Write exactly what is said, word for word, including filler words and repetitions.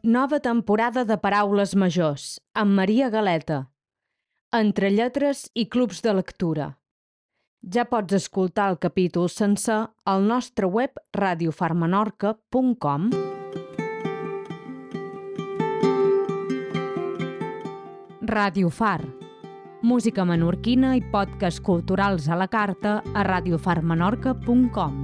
Nova temporada de Paraules Majors, amb Maria Galeta. Entre lletres i clubs de lectura. Ja pots escoltar el capítol sencer al nostre web radio far menorca punt com. Radio Far. Música menorquina i podcasts culturals a la carta a radio far menorca punt com.